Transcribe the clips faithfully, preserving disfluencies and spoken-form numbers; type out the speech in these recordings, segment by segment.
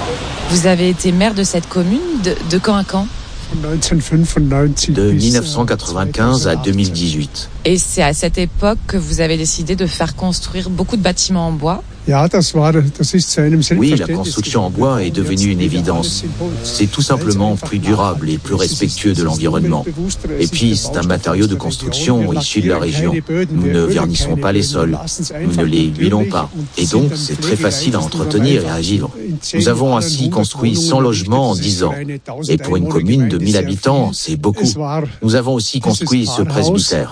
Vous avez été maire de cette commune de, de quand à quand ? De mille neuf cent quatre-vingt-quinze à deux mille dix-huit. Et c'est à cette époque que vous avez décidé de faire construire beaucoup de bâtiments en bois ? Oui, la construction en bois est devenue une évidence. C'est tout simplement plus durable et plus respectueux de l'environnement. Et puis, c'est un matériau de construction issu de la région. Nous ne vernissons pas les sols, nous ne les huilons pas. Et donc, c'est très facile à entretenir et à vivre. Nous avons ainsi construit cent logements en dix ans. Et pour une commune de mille habitants, c'est beaucoup. Nous avons aussi construit ce presbytère.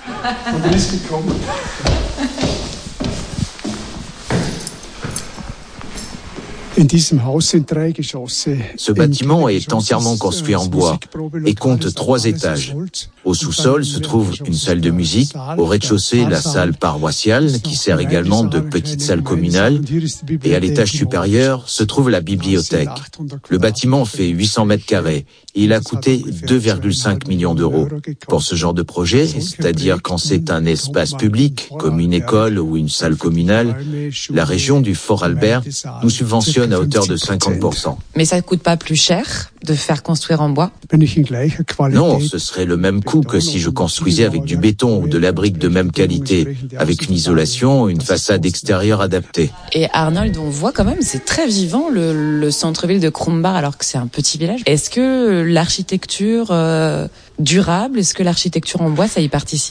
Ce bâtiment est entièrement construit en bois et compte trois étages. Au sous-sol se trouve une salle de musique, au rez-de-chaussée la salle paroissiale qui sert également de petite salle communale et à l'étage supérieur se trouve la bibliothèque. Le bâtiment fait huit cents mètres carrés et il a coûté deux virgule cinq millions d'euros. Pour ce genre de projet, c'est-à-dire quand c'est un espace public, comme une école ou une salle communale, la région du Vorarlberg nous subventionne à hauteur de cinquante pour cent. Mais ça ne coûte pas plus cher de faire construire en bois ? Non, ce serait le même coût que si je construisais avec du béton ou de la brique de même qualité, avec une isolation, une façade extérieure adaptée. Et Arnold, on voit quand même, c'est très vivant le, le centre-ville de Krumbach alors que c'est un petit village. Est-ce que l'architecture euh, durable, est-ce que l'architecture en bois, ça y participe ?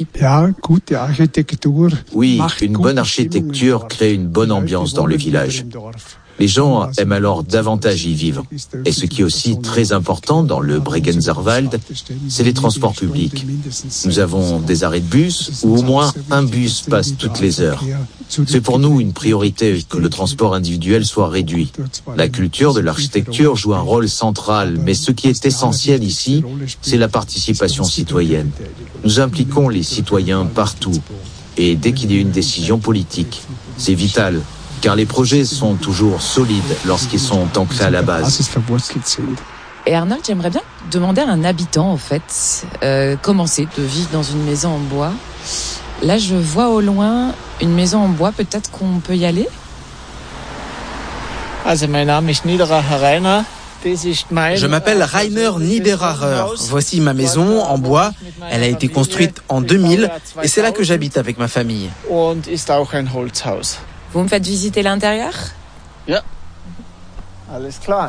Oui, une bonne architecture crée une bonne ambiance dans le village. Les gens aiment alors davantage y vivre. Et ce qui est aussi très important dans le Bregenzerwald, c'est les transports publics. Nous avons des arrêts de bus où au moins un bus passe toutes les heures. C'est pour nous une priorité que le transport individuel soit réduit. La culture de l'architecture joue un rôle central, mais ce qui est essentiel ici, c'est la participation citoyenne. Nous impliquons les citoyens partout. Et dès qu'il y a une décision politique, c'est vital. Car les projets sont toujours solides lorsqu'ils sont ancrés à la base. Et Arnold, j'aimerais bien demander à un habitant, en fait, euh, comment c'est de vivre dans une maison en bois. Là, je vois au loin une maison en bois, peut-être qu'on peut y aller ? Also, mein Name ist Niederracher Rainer. Je m'appelle Rainer Niederracher. Voici ma maison en bois. Elle a été construite en deux mille et c'est là que j'habite avec ma famille. Und ist auch ein Holzhaus. Vous me faites visiter l'intérieur ? Ja, alles klar.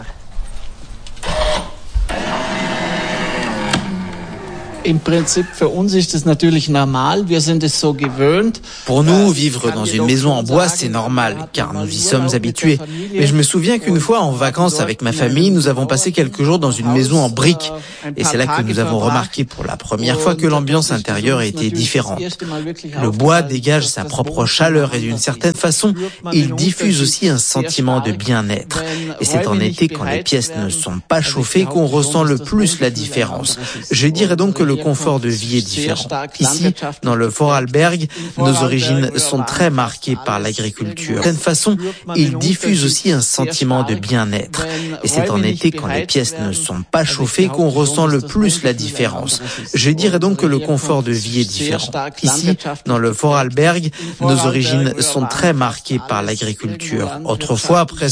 Im Prinzip für uns ist es natürlich normal, wir sind es so gewöhnt. Pour nous, vivre dans une maison en bois, c'est normal, car nous y sommes habitués. Mais je me souviens qu'une fois, en vacances avec ma famille, nous avons passé quelques jours dans une maison en briques. Et c'est là que nous avons remarqué pour la première fois que l'ambiance intérieure était différente. Le bois dégage sa propre chaleur et d'une certaine façon, il diffuse aussi un sentiment de bien-être. Et c'est en été, quand les pièces ne sont pas chauffées, qu'on ressent le plus la différence. Je dirais donc que le Le confort de vie est différent. Ici, dans le Vorarlberg, nos origines sont très marquées par l'agriculture. D'une certaine façon, il diffuse aussi un sentiment de bien-être. Et c'est en été, quand les pièces ne sont pas chauffées, qu'on ressent le plus la différence. Je dirais donc que le confort de vie est différent. Ici, dans le Vorarlberg, nos origines sont très marquées par l'agriculture. Autrefois, après